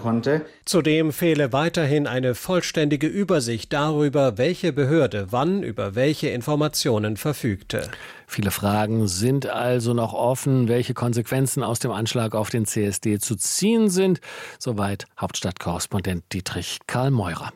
konnte. Zudem fehle weiterhin eine vollständige Übersicht darüber, welche Behörde wann über welche Informationen verfügte. Viele Fragen sind also noch offen, welche Konsequenzen aus dem Anschlag auf den CSD zu ziehen sind. Soweit Hauptstadtkorrespondent Dietrich Karl Meurer.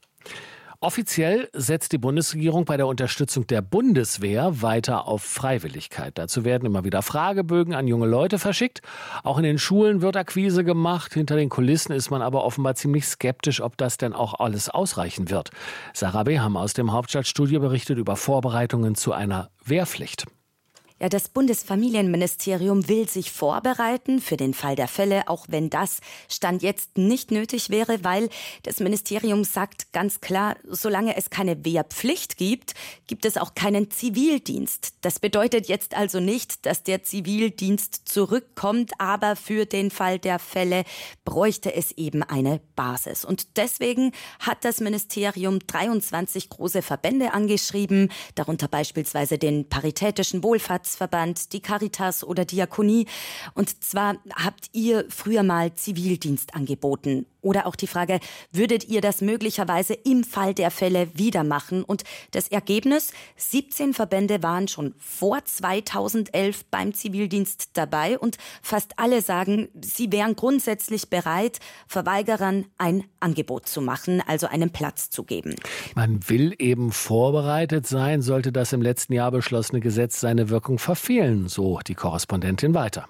Offiziell setzt die Bundesregierung bei der Unterstützung der Bundeswehr weiter auf Freiwilligkeit. Dazu werden immer wieder Fragebögen an junge Leute verschickt. Auch in den Schulen wird Akquise gemacht. Hinter den Kulissen ist man aber offenbar ziemlich skeptisch, ob das denn auch alles ausreichen wird. Sarah Beham aus dem Hauptstadtstudio berichtet über Vorbereitungen zu einer Wehrpflicht. Ja, das Bundesfamilienministerium will sich vorbereiten für den Fall der Fälle, auch wenn das Stand jetzt nicht nötig wäre, weil das Ministerium sagt ganz klar, solange es keine Wehrpflicht gibt, gibt es auch keinen Zivildienst. Das bedeutet jetzt also nicht, dass der Zivildienst zurückkommt, aber für den Fall der Fälle bräuchte es eben eine Basis. Und deswegen hat das Ministerium 23 große Verbände angeschrieben, darunter beispielsweise den Paritätischen Wohlfahrtsverband, die Caritas oder Diakonie. Und zwar habt ihr früher mal Zivildienst angeboten. Oder auch die Frage, würdet ihr das möglicherweise im Fall der Fälle wieder machen? Und das Ergebnis, 17 Verbände waren schon vor 2011 beim Zivildienst dabei und fast alle sagen, sie wären grundsätzlich bereit, Verweigerern ein Angebot zu machen, also einen Platz zu geben. Man will eben vorbereitet sein, sollte das im letzten Jahr beschlossene Gesetz seine Wirkung verfehlen, so die Korrespondentin weiter.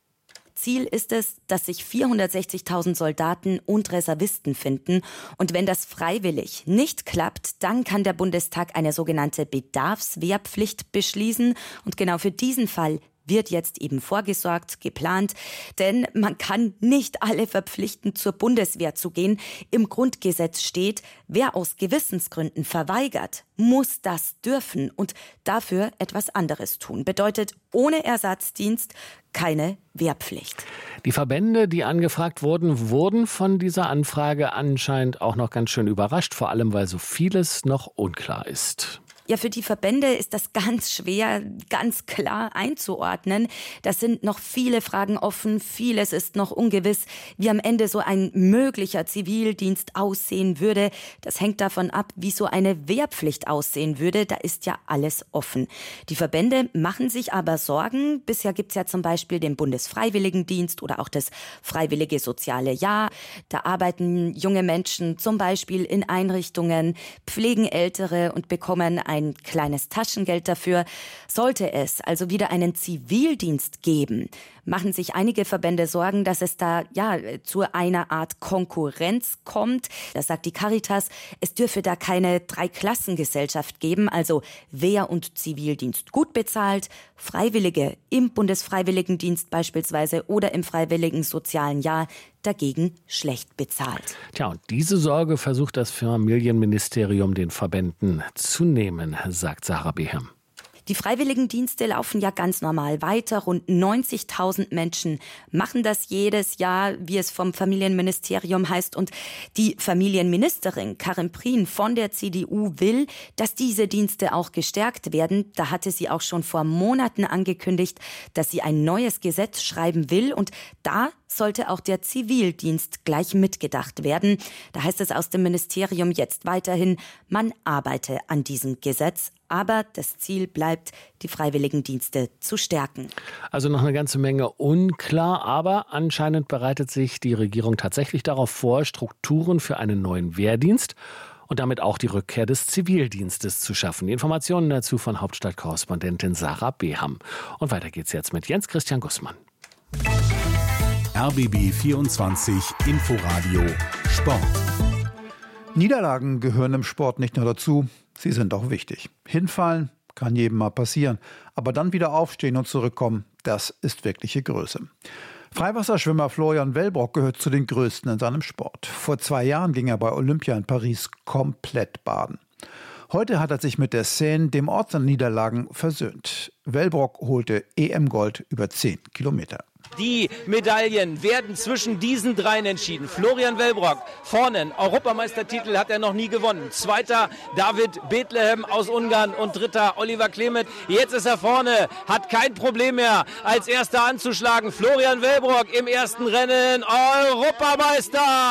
Ziel ist es, dass sich 460.000 Soldaten und Reservisten finden. Und wenn das freiwillig nicht klappt, dann kann der Bundestag eine sogenannte Bedarfswehrpflicht beschließen. Und genau für diesen Fall wird jetzt eben vorgesorgt, geplant. Denn man kann nicht alle verpflichten, zur Bundeswehr zu gehen. Im Grundgesetz steht, wer aus Gewissensgründen verweigert, muss das dürfen und dafür etwas anderes tun. Bedeutet, ohne Ersatzdienst keine Wehrpflicht. Die Verbände, die angefragt wurden von dieser Anfrage anscheinend auch noch ganz schön überrascht, vor allem weil so vieles noch unklar ist. Ja, für die Verbände ist das ganz schwer, ganz klar einzuordnen. Da sind noch viele Fragen offen, vieles ist noch ungewiss, wie am Ende so ein möglicher Zivildienst aussehen würde. Das hängt davon ab, wie so eine Wehrpflicht aussehen würde. Da ist ja alles offen. Die Verbände machen sich aber Sorgen. Bisher gibt's ja zum Beispiel den Bundesfreiwilligendienst oder auch das Freiwillige Soziale Jahr. Da arbeiten junge Menschen zum Beispiel in Einrichtungen, pflegen Ältere und bekommen ein kleines Taschengeld dafür. Sollte es also wieder einen Zivildienst geben, machen sich einige Verbände Sorgen, dass es da zu einer Art Konkurrenz kommt. Das sagt die Caritas, es dürfe da keine Dreiklassengesellschaft geben, also Wehr- und Zivildienst gut bezahlt, Freiwillige im Bundesfreiwilligendienst beispielsweise oder im Freiwilligen Sozialen Jahr dagegen schlecht bezahlt. Tja, und diese Sorge versucht das Familienministerium den Verbänden zu nehmen, sagt Sarah Beham. Die Freiwilligendienste laufen ja ganz normal weiter. Rund 90.000 Menschen machen das jedes Jahr, wie es vom Familienministerium heißt. Und die Familienministerin Karin Prien von der CDU will, dass diese Dienste auch gestärkt werden. Da hatte sie auch schon vor Monaten angekündigt, dass sie ein neues Gesetz schreiben will. Und da sollte auch der Zivildienst gleich mitgedacht werden. Da heißt es aus dem Ministerium jetzt weiterhin, man arbeite an diesem Gesetz. Aber das Ziel bleibt, die Freiwilligendienste zu stärken. Also noch eine ganze Menge unklar, aber anscheinend bereitet sich die Regierung tatsächlich darauf vor, Strukturen für einen neuen Wehrdienst und damit auch die Rückkehr des Zivildienstes zu schaffen. Die Informationen dazu von Hauptstadtkorrespondentin Sarah Beham. Und weiter geht's jetzt mit Jens Christian Gussmann. RBB 24 Inforadio Sport. Niederlagen gehören im Sport nicht nur dazu, sie sind auch wichtig. Hinfallen kann jedem mal passieren, aber dann wieder aufstehen und zurückkommen, das ist wirkliche Größe. Freiwasserschwimmer Florian Wellbrock gehört zu den Größten in seinem Sport. Vor 2 Jahren ging er bei Olympia in Paris komplett baden. Heute hat er sich mit der Seine, dem Ort seiner Niederlagen, versöhnt. Wellbrock holte EM-Gold über 10 Kilometer. Die Medaillen werden zwischen diesen dreien entschieden. Florian Wellbrock vorne, Europameistertitel hat er noch nie gewonnen. Zweiter David Bethlehem aus Ungarn und dritter Oliver Klemet. Jetzt ist er vorne, hat kein Problem mehr als erster anzuschlagen. Florian Wellbrock im ersten Rennen Europameister!